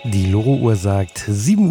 Die Loro-Uhr sagt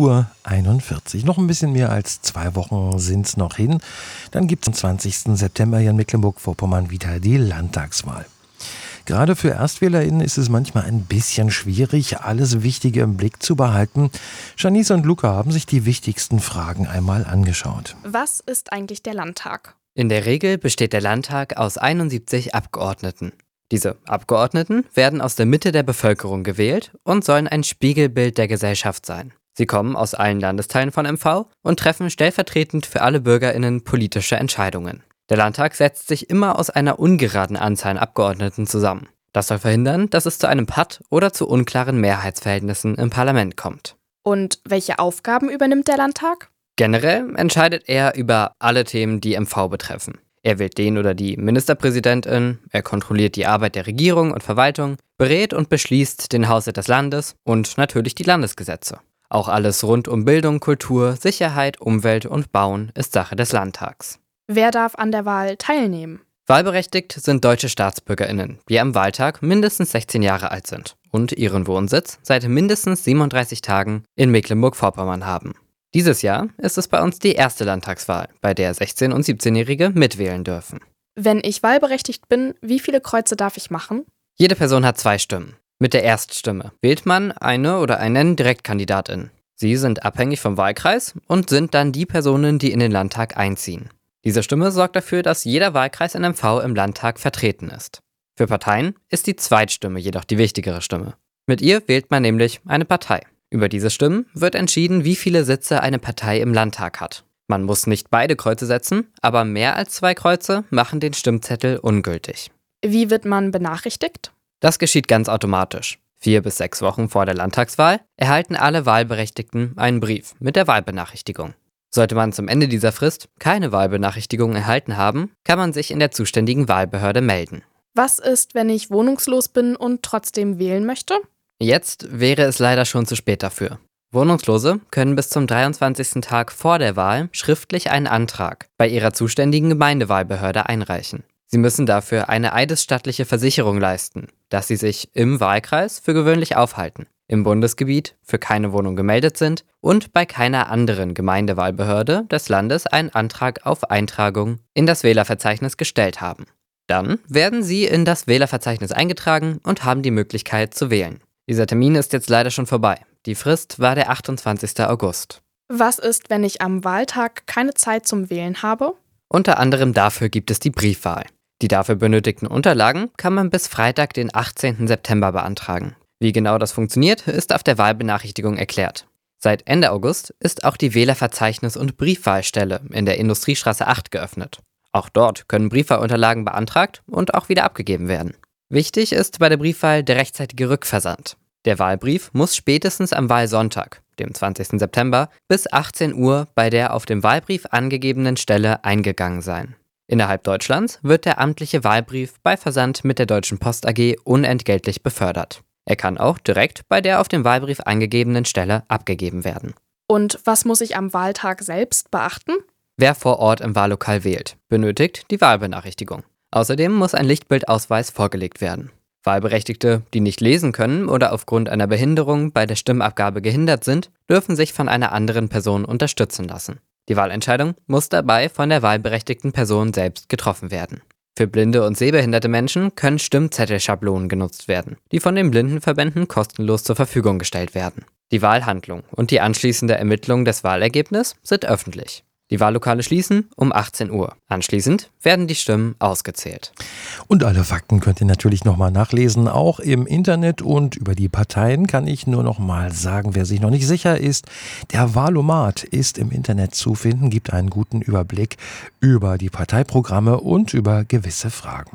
7:41 Uhr. Noch ein bisschen mehr als 2 Wochen sind es noch hin. Dann gibt es am 20. September hier in Mecklenburg-Vorpommern wieder die Landtagswahl. Gerade für ErstwählerInnen ist es manchmal ein bisschen schwierig, alles Wichtige im Blick zu behalten. Janice und Luca haben sich die wichtigsten Fragen einmal angeschaut. Was ist eigentlich der Landtag? In der Regel besteht der Landtag aus 71 Abgeordneten. Diese Abgeordneten werden aus der Mitte der Bevölkerung gewählt und sollen ein Spiegelbild der Gesellschaft sein. Sie kommen aus allen Landesteilen von MV und treffen stellvertretend für alle BürgerInnen politische Entscheidungen. Der Landtag setzt sich immer aus einer ungeraden Anzahl an Abgeordneten zusammen. Das soll verhindern, dass es zu einem Patt oder zu unklaren Mehrheitsverhältnissen im Parlament kommt. Und welche Aufgaben übernimmt der Landtag? Generell entscheidet er über alle Themen, die MV betreffen. Er wählt den oder die Ministerpräsidentin, er kontrolliert die Arbeit der Regierung und Verwaltung, berät und beschließt den Haushalt des Landes und natürlich die Landesgesetze. Auch alles rund um Bildung, Kultur, Sicherheit, Umwelt und Bauen ist Sache des Landtags. Wer darf an der Wahl teilnehmen? Wahlberechtigt sind deutsche StaatsbürgerInnen, die am Wahltag mindestens 16 Jahre alt sind und ihren Wohnsitz seit mindestens 37 Tagen in Mecklenburg-Vorpommern haben. Dieses Jahr ist es bei uns die erste Landtagswahl, bei der 16- und 17-Jährige mitwählen dürfen. Wenn ich wahlberechtigt bin, wie viele Kreuze darf ich machen? Jede Person hat 2 Stimmen. Mit der Erststimme wählt man eine oder einen Direktkandidatin. Sie sind abhängig vom Wahlkreis und sind dann die Personen, die in den Landtag einziehen. Diese Stimme sorgt dafür, dass jeder Wahlkreis in MV im Landtag vertreten ist. Für Parteien ist die Zweitstimme jedoch die wichtigere Stimme. Mit ihr wählt man nämlich eine Partei. Über diese Stimmen wird entschieden, wie viele Sitze eine Partei im Landtag hat. Man muss nicht beide Kreuze setzen, aber mehr als 2 Kreuze machen den Stimmzettel ungültig. Wie wird man benachrichtigt? Das geschieht ganz automatisch. 4 bis 6 Wochen vor der Landtagswahl erhalten alle Wahlberechtigten einen Brief mit der Wahlbenachrichtigung. Sollte man zum Ende dieser Frist keine Wahlbenachrichtigung erhalten haben, kann man sich in der zuständigen Wahlbehörde melden. Was ist, wenn ich wohnungslos bin und trotzdem wählen möchte? Jetzt wäre es leider schon zu spät dafür. Wohnungslose können bis zum 23. Tag vor der Wahl schriftlich einen Antrag bei ihrer zuständigen Gemeindewahlbehörde einreichen. Sie müssen dafür eine eidesstattliche Versicherung leisten, dass sie sich im Wahlkreis für gewöhnlich aufhalten, im Bundesgebiet für keine Wohnung gemeldet sind und bei keiner anderen Gemeindewahlbehörde des Landes einen Antrag auf Eintragung in das Wählerverzeichnis gestellt haben. Dann werden sie in das Wählerverzeichnis eingetragen und haben die Möglichkeit zu wählen. Dieser Termin ist jetzt leider schon vorbei. Die Frist war der 28. August. Was ist, wenn ich am Wahltag keine Zeit zum Wählen habe? Unter anderem dafür gibt es die Briefwahl. Die dafür benötigten Unterlagen kann man bis Freitag, den 18. September beantragen. Wie genau das funktioniert, ist auf der Wahlbenachrichtigung erklärt. Seit Ende August ist auch die Wählerverzeichnis- und Briefwahlstelle in der Industriestraße 8 geöffnet. Auch dort können Briefwahlunterlagen beantragt und auch wieder abgegeben werden. Wichtig ist bei der Briefwahl der rechtzeitige Rückversand. Der Wahlbrief muss spätestens am Wahlsonntag, dem 20. September, bis 18 Uhr bei der auf dem Wahlbrief angegebenen Stelle eingegangen sein. Innerhalb Deutschlands wird der amtliche Wahlbrief bei Versand mit der Deutschen Post AG unentgeltlich befördert. Er kann auch direkt bei der auf dem Wahlbrief angegebenen Stelle abgegeben werden. Und was muss ich am Wahltag selbst beachten? Wer vor Ort im Wahllokal wählt, benötigt die Wahlbenachrichtigung. Außerdem muss ein Lichtbildausweis vorgelegt werden. Wahlberechtigte, die nicht lesen können oder aufgrund einer Behinderung bei der Stimmabgabe gehindert sind, dürfen sich von einer anderen Person unterstützen lassen. Die Wahlentscheidung muss dabei von der wahlberechtigten Person selbst getroffen werden. Für blinde und sehbehinderte Menschen können Stimmzettelschablonen genutzt werden, die von den Blindenverbänden kostenlos zur Verfügung gestellt werden. Die Wahlhandlung und die anschließende Ermittlung des Wahlergebnisses sind öffentlich. Die Wahllokale schließen um 18 Uhr. Anschließend werden die Stimmen ausgezählt. Und alle Fakten könnt ihr natürlich nochmal nachlesen, auch im Internet. Und über die Parteien kann ich nur noch mal sagen, wer sich noch nicht sicher ist, der Wahlomat ist im Internet zu finden, gibt einen guten Überblick über die Parteiprogramme und über gewisse Fragen.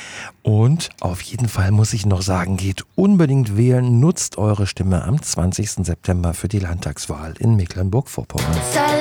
Und auf jeden Fall muss ich noch sagen, geht unbedingt wählen, nutzt eure Stimme am 20. September für die Landtagswahl in Mecklenburg-Vorpommern.